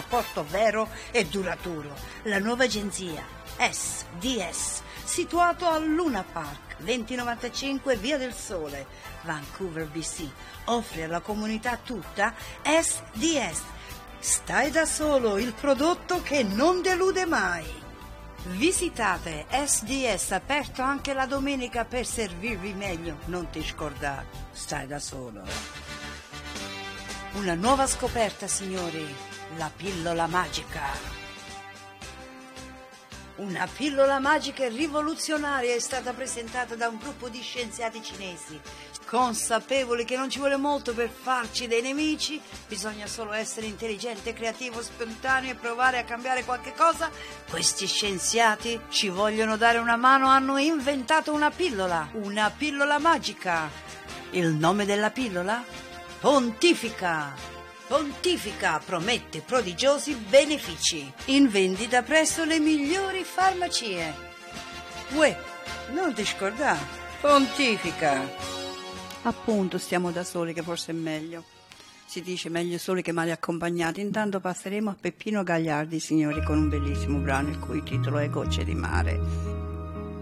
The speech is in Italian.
trasporto vero e duraturo. La nuova agenzia SDS, situato al Luna Park, 2095 Via del Sole, Vancouver, BC, offre alla comunità tutta SDS. Stai da solo, il prodotto che non delude mai. Visitate SDS, aperto anche la domenica per servirvi meglio. Non ti scordare, stai da solo. Una nuova scoperta, signori, la pillola magica. Una pillola magica e rivoluzionaria è stata presentata da un gruppo di scienziati cinesi. Consapevoli che non ci vuole molto per farci dei nemici, bisogna solo essere intelligente, creativo, spontaneo e provare a cambiare qualche cosa, questi scienziati ci vogliono dare una mano, hanno inventato una pillola magica. Il nome della pillola? Pontifica. Pontifica promette prodigiosi benefici. In vendita presso le migliori farmacie. Uè, non ti scordare, Pontifica. Appunto, stiamo da soli, che forse è meglio. Si dice meglio soli che male accompagnati. Intanto passeremo a Peppino Gagliardi, signori, con un bellissimo brano il cui titolo è Gocce di mare.